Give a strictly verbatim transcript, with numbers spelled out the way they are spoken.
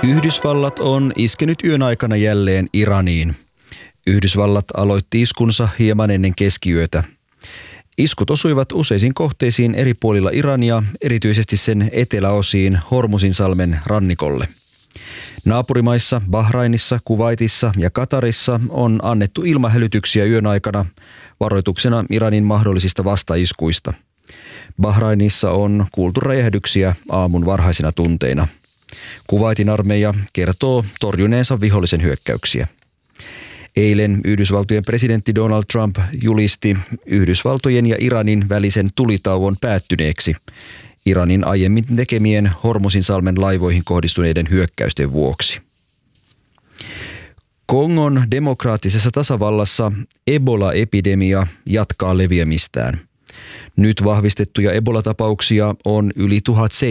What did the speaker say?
Yhdysvallat on iskenyt yön aikana jälleen Iraniin. Yhdysvallat aloitti iskunsa hieman ennen keskiyötä. Iskut osuivat useisiin kohteisiin eri puolilla Irania, erityisesti sen eteläosiin Hormuzinsalmen rannikolle. Naapurimaissa Bahrainissa, Kuwaitissa ja Katarissa on annettu ilmahälytyksiä yön aikana varoituksena Iranin mahdollisista vastaiskuista. Bahrainissa on kuultu räjähdyksiä aamun varhaisina tunteina. Kuwaitin armeija kertoo torjuneensa vihollisen hyökkäyksiä. Eilen Yhdysvaltojen presidentti Donald Trump julisti Yhdysvaltojen ja Iranin välisen tulitauon päättyneeksi Iranin aiemmin tekemien Hormuzinsalmen laivoihin kohdistuneiden hyökkäysten vuoksi. Kongon demokraattisessa tasavallassa Ebola-epidemia jatkaa leviämistään. Nyt vahvistettuja Ebola-tapauksia on yli tuhat